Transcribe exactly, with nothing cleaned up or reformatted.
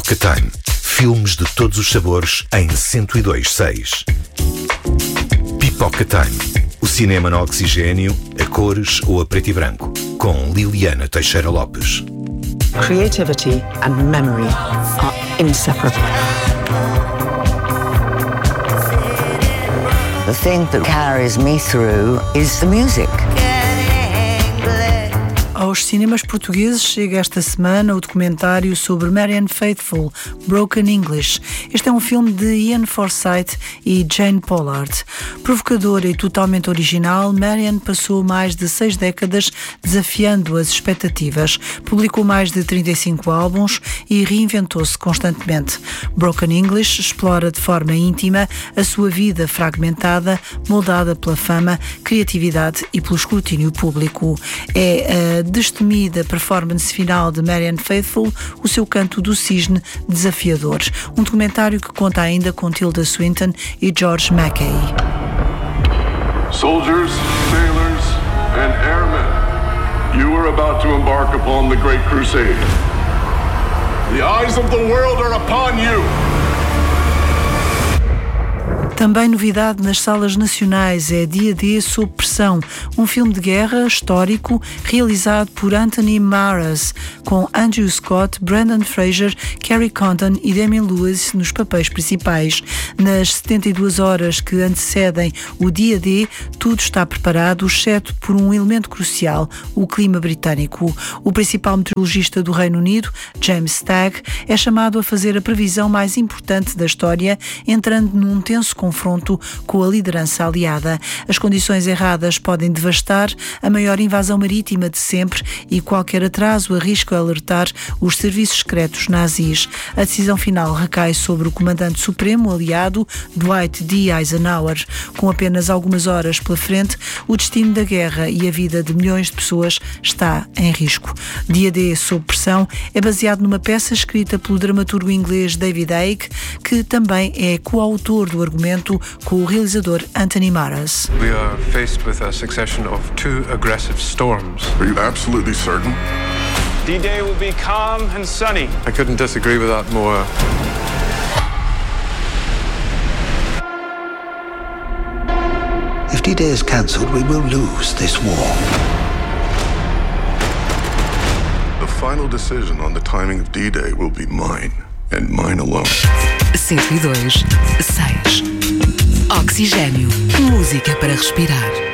Pipoca Time. Filmes de todos os sabores em cento e dois ponto seis. Pipoca Time. O cinema no oxigênio, a cores ou a preto e branco. Com Liliana Teixeira Lopes. Creativity and memory are inseparable. The thing that carries me through is the music. Aos cinemas portugueses chega esta semana o documentário sobre Marianne Faithfull, Broken English. Este é um filme de Ian Forsyth e Jane Pollard. Provocadora e totalmente original, Marianne passou mais de seis décadas desafiando as expectativas. Publicou mais de trinta e cinco álbuns e reinventou-se constantemente. Broken English explora de forma íntima a sua vida fragmentada, moldada pela fama, criatividade e pelo escrutínio público. É a destemida performance final de Marianne Faithfull, o seu canto do cisne desafiador. Um documentário que conta ainda com Tilda Swinton e George Mackay. Soldiers, sailors, and airmen, you are about to embark upon the Great Crusade. The eyes of the world are upon you. Também novidade nas salas nacionais é Dia D Sob Pressão, um filme de guerra histórico realizado por Anthony Maras, com Andrew Scott, Brendan Fraser, Kerry Condon e Damian Lewis nos papéis principais. Nas setenta e duas horas que antecedem o Dia D, tudo está preparado, exceto por um elemento crucial, o clima britânico. O principal meteorologista do Reino Unido, James Stagg, é chamado a fazer a previsão mais importante da história, entrando num tenso confronto com a liderança aliada. As condições erradas podem devastar a maior invasão marítima de sempre e qualquer atraso arrisca alertar os serviços secretos nazis. A decisão final recai sobre o comandante supremo aliado, Dwight D. Eisenhower. Com apenas algumas horas pela frente, o destino da guerra e a vida de milhões de pessoas está em risco. Dia D Sob Pressão é baseado numa peça escrita pelo dramaturgo inglês David Icke, que também é coautor do argumento com o realizador Anthony Maras. We are faced with a succession of two aggressive storms. Are you absolutely certain? D-Day will be calm and sunny. I couldn't disagree with that more. If D-Day is cancelled, we will lose this war. The final decision on the timing of D-Day will be mine, and mine alone. cento e dois ponto seis. Oxigênio. Música para respirar.